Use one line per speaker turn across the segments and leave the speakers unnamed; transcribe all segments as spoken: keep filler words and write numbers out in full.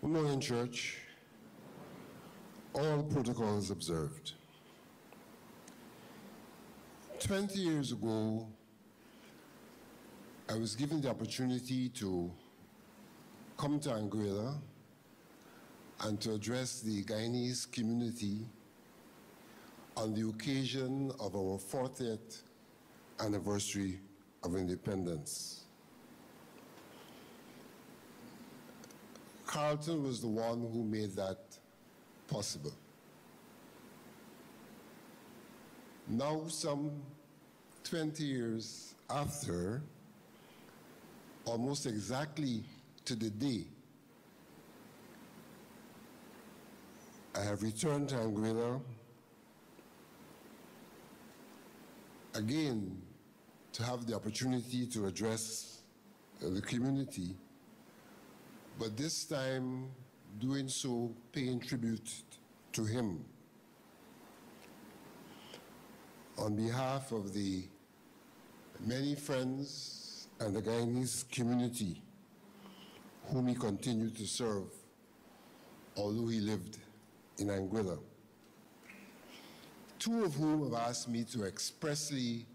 Good morning, church. All protocols observed. Twenty years ago, I was given the opportunity to come to Anguilla and to address the Guyanese community on the occasion of our fortieth anniversary of independence. Carlton was the one who made that possible. Now, some twenty years after, almost exactly to the day, I have returned to Anguilla again to have the opportunity to address the community, but this time doing so paying tribute to him on behalf of the many friends and the Guyanese community whom he continued to serve, although he lived in Anguilla. Two of whom have asked me to expressly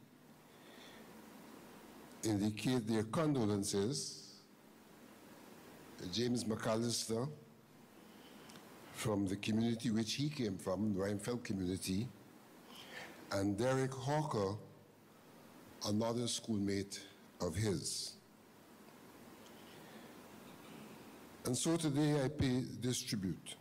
indicate their condolences. James McAllister, from the community which he came from, the Rheinfeld community, and Derek Hawker, another schoolmate of his. And so today I pay this tribute.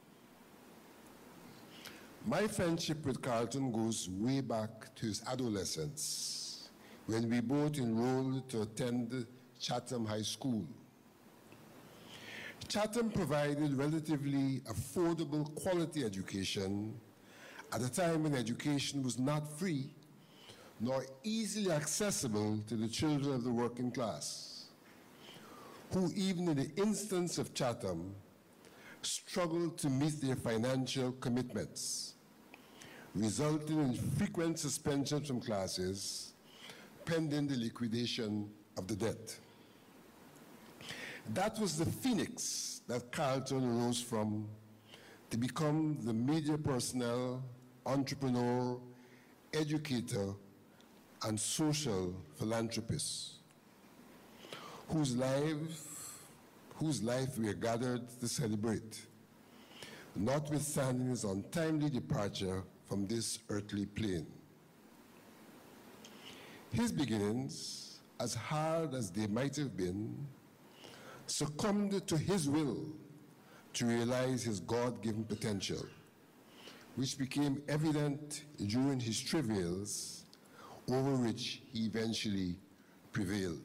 My friendship with Carlton goes way back to his adolescence, when we both enrolled to attend Chatham High School. Chatham provided relatively affordable quality education at a time when education was not free nor easily accessible to the children of the working class, who even in the instance of Chatham struggled to meet their financial commitments, resulting in frequent suspensions from classes pending the liquidation of the debt. That was the phoenix that Carlton rose from to become the media personnel, entrepreneur, educator, and social philanthropist, whose life, whose life we are gathered to celebrate, notwithstanding his untimely departure from this earthly plane. His beginnings, as hard as they might have been, succumbed to his will to realize his God-given potential, which became evident during his travails, over which he eventually prevailed.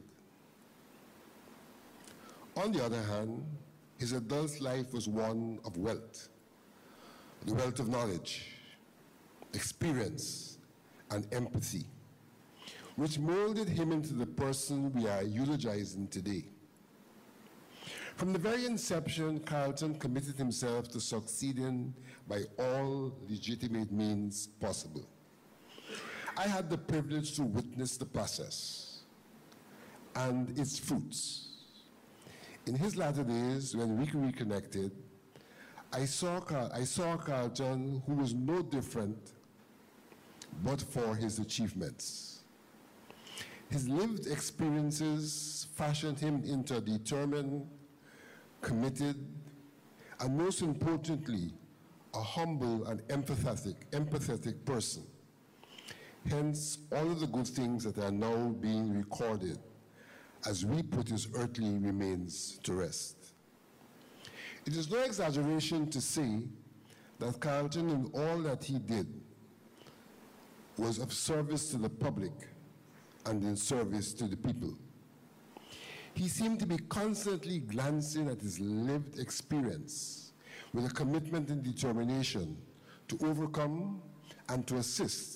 On the other hand, his adult life was one of wealth, the wealth of knowledge, experience, and empathy, which molded him into the person we are eulogizing today. From the very inception, Carlton committed himself to succeeding by all legitimate means possible. I had the privilege to witness the process and its fruits. In his latter days, when we reconnected, I saw, Carl, I saw Carlton, who was no different but for his achievements. His lived experiences fashioned him into a determined, committed, and most importantly, a humble and empathetic, empathetic person. Hence, all of the good things that are now being recorded as we put his earthly remains to rest. It is no exaggeration to say that Carlton, in all that he did, was of service to the public and in service to the people. He seemed to be constantly glancing at his lived experience with a commitment and determination to overcome and to assist